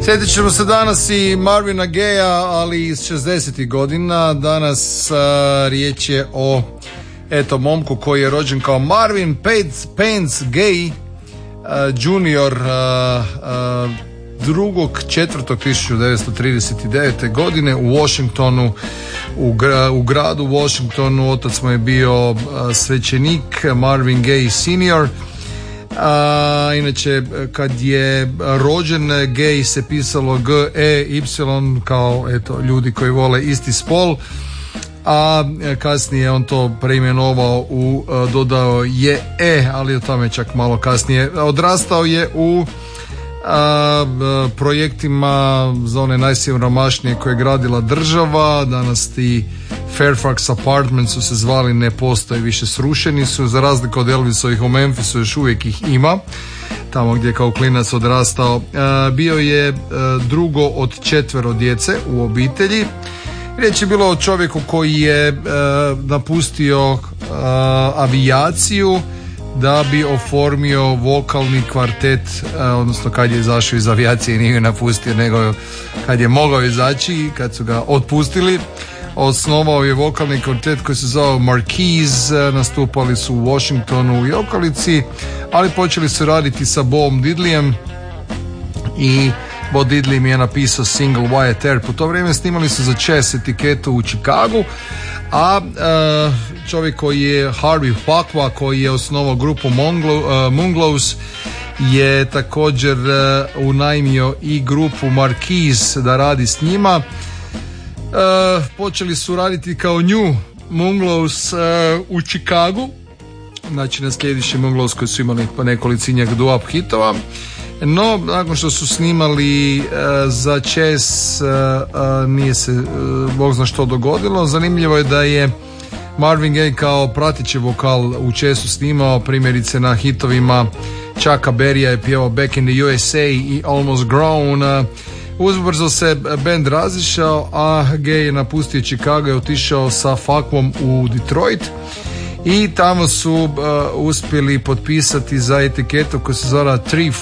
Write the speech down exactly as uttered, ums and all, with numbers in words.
Sjetit ćemo se danas i Marvina Gaye, ali iz šezdesetih godina. Danas a, riječ je o eto momku koji je rođen kao Marvin Pence Gaye a, junior drugog četvrtog tisuću devetsto trideset devete. godine u Washingtonu, u, gra, u gradu Washingtonu. Otac mu je bio a, svećenik Marvin Gaye senior. A, inače kad je rođen Gaye se pisalo G E Y kao eto ljudi koji vole isti spol, a kasnije on to preimenovao u, dodao je E, ali o tome čak malo kasnije. Odrastao je u a, projektima za one najsiromašnije koje je gradila država. Danas ti Fairfax Apartments su se zvali, ne postoje više, srušeni su, za razliku od Elvisovih u Memphisu još uvijek ih ima tamo gdje je kao klinac odrastao. E, bio je e, drugo od četvero djece u obitelji. Riječ je bilo o čovjeku koji je e, napustio e, avijaciju da bi oformio vokalni kvartet, e, odnosno kad je izašao iz avijacije nije napustio, nego kad je mogao izaći, kad su ga otpustili, osnovao je vokalni kvartet koji se zove Marquise. Nastupali su u Washingtonu i okolici, ali počeli su raditi sa Bobom Diddleyem i Bob Diddley mi je napisao single Wyatt Earp. U to vrijeme snimali su za Chess etiketu u Chicagu, a uh, čovjek koji je Harvey Fakwa, koji je osnovao grupu Monglo, uh, Munglows, je također uh, unajmio i grupu Marquise da radi s njima. Uh, počeli su raditi kao New Munglows uh, u Chicagu, znači na sljedeći Munglows koji su imali pa nekolicínjak doo-wop hitova. No, nakon što su snimali uh, za Chess, uh, uh, nije se uh, bog zna što dogodilo. Zanimljivo je da je Marvin Gaye kao prateći vokal u Chessu snimao primjerice na hitovima Chucka Berrya je pjevao Back in the U S A i Almost Grown. Uh, Uzbrzo se band razišao, a Gaye je napustio Chicago i otišao sa Fakwom u Detroit i tamo su uh, uspjeli potpisati za etiketu koja se zvala tri